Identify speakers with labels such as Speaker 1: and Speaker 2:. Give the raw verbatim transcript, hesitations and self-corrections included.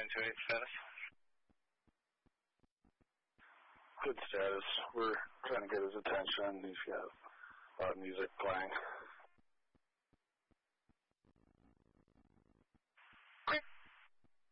Speaker 1: nine two eight status?
Speaker 2: Good status. We're trying to get his attention. He's got a lot of music playing.